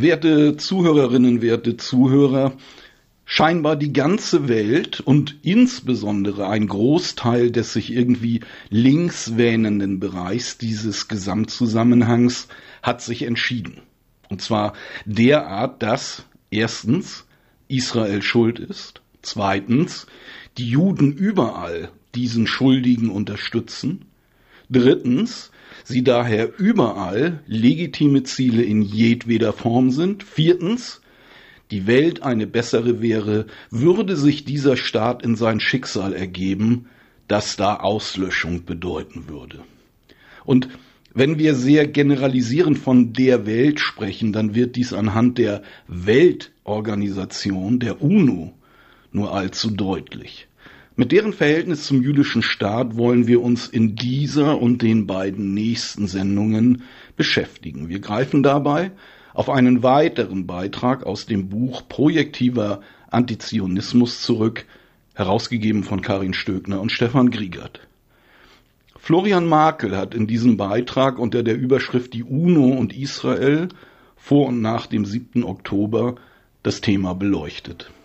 Werte Zuhörerinnen, werte Zuhörer, scheinbar die ganze Welt und insbesondere ein Großteil des sich irgendwie links wähnenden Bereichs dieses Gesamtzusammenhangs hat sich entschieden. Und zwar derart, dass erstens Israel schuld ist, zweitens die Juden überall diesen Schuldigen unterstützen, drittens sie daher überall legitime Ziele in jedweder Form sind, viertens die Welt eine bessere wäre, würde sich dieser Staat in sein Schicksal ergeben, das da Auslöschung bedeuten würde. Und wenn wir sehr generalisierend von der Welt sprechen, dann wird dies anhand der Weltorganisation, der UNO, nur allzu deutlich. Mit deren Verhältnis zum jüdischen Staat wollen wir uns in dieser und den beiden nächsten Sendungen beschäftigen. Wir greifen dabei auf einen weiteren Beitrag aus dem Buch Projektiver Antizionismus zurück, herausgegeben von Karin Stöckner und Stefan Griegert. Florian Markel hat in diesem Beitrag unter der Überschrift Die UNO und Israel vor und nach dem 7. Oktober das Thema beleuchtet.